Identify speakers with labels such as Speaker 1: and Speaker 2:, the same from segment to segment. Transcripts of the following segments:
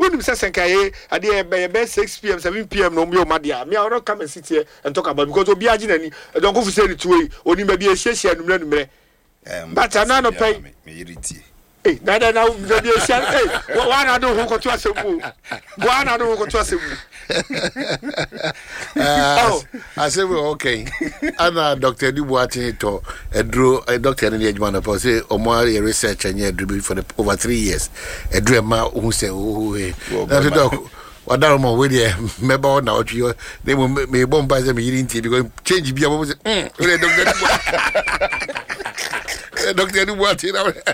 Speaker 1: When you say Senkaye, at the 6 p.m., 7 p.m. no more Madia. Me, I don't come and sit here and talk about because Obi Ajin and don't go for say it way. Only maybe a share and me. But I don't pay. Hey, now, maybe a share. Hey, one I don't go to us. One I don't go to us.
Speaker 2: I said, well, okay. And Dr. Dubuati to a doctor in the Edgeman of say, or more research and yet for over 3 years. A dream who say, oh, that's a dog. What that more with you? Member now, you they will me bomb by them eating tea because change be able to Dr. Dubuati.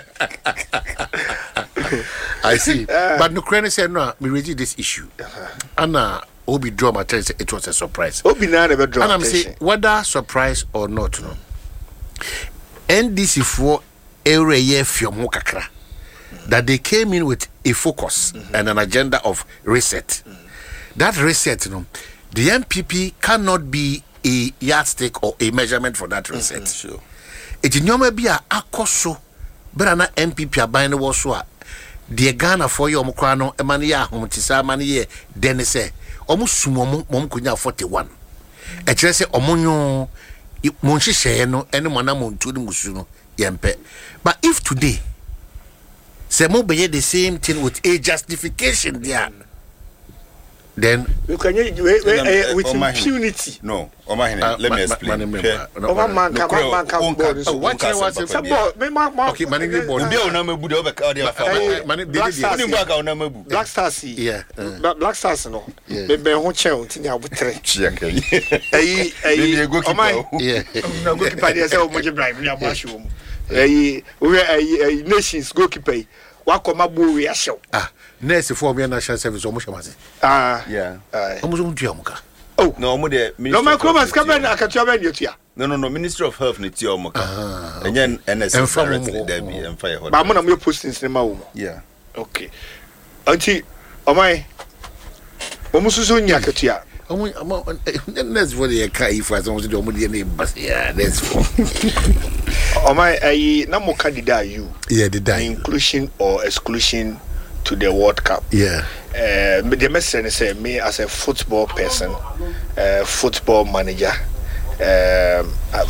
Speaker 2: I see. But no Ukraine said, no, we raised this issue. Anna Obi draw my attention, it was a surprise.
Speaker 1: Obi never draw.
Speaker 2: And I'm saying, whether surprise or not, no. NDC for every year from Mokakra that they came in with a focus and an agenda of reset. That reset, no, the MPP cannot be a yardstick or a measurement for that reset.
Speaker 3: Sure.
Speaker 2: It is not be a akoso, but an MPP abine was so. The Ghana for your Mokrano, Emania, Homotisa, Mania, Denise, almost Sumo, Momkunya 41. A trace Omonyo, Monshi Sheno, and Monamon to the Musuno, Yampe. But if today, Semo be the same thing with a justification there, then
Speaker 1: you can with impunity.
Speaker 3: No, let me explain.
Speaker 2: Okay,
Speaker 1: Black Stars, yeah. Black Stars, no. Maybe who channel to the outre. Nations goalkeeper. Wakoma we show.
Speaker 2: Nurse for me national service almost.
Speaker 3: Yeah.
Speaker 2: Almost.
Speaker 1: Oh,
Speaker 3: no,
Speaker 1: no, my comments come in. I can tell you.
Speaker 3: No, Minister of Health, Nitiomoka. And then NSF Debbie and Fire.
Speaker 1: But I'm going to post in cinema.
Speaker 3: Yeah.
Speaker 1: Okay. Auntie, oh my. Almost soon, Yakatia.
Speaker 2: That's what they are if I don't do the name, but yeah, that's for.
Speaker 1: Oh my, no more candidate you.
Speaker 2: Yeah, the die.
Speaker 1: Inclusion or exclusion to the World Cup.
Speaker 2: Yeah.
Speaker 1: The message say me as a football person, football manager,